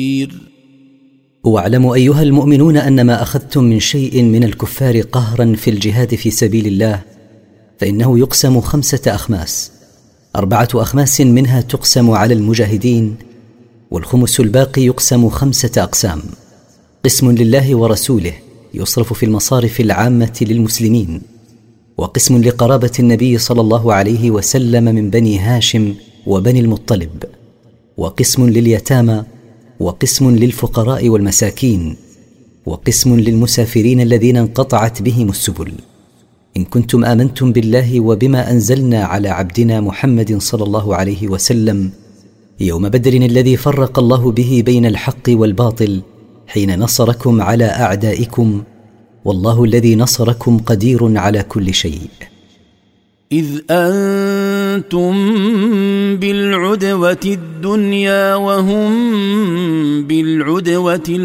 واعلموا أيها المؤمنون أن ما أخذتم من شيء من الكفار قهرا في الجهاد في سبيل الله فإنه يقسم 5 أخماس، 4 أخماس منها تقسم على المجاهدين، والخمس الباقي يقسم 5 أقسام، قسم لله ورسوله يصرف في المصارف العامة للمسلمين، وقسم لقرابة النبي صلى الله عليه وسلم من بني هاشم وبني المطلب، وقسم لليتامى، وقسم للفقراء والمساكين، وقسم للمسافرين الذين انقطعت بهم السبل، إن كنتم آمنتم بالله وبما أنزلنا على عبدنا محمد صلى الله عليه وسلم يوم بدر الذي فرق الله به بين الحق والباطل حين نصركم على أعدائكم، والله الذي نصركم قدير على كل شيء. إذ أنتم بالعدوة الدنيا وهم بالعدوة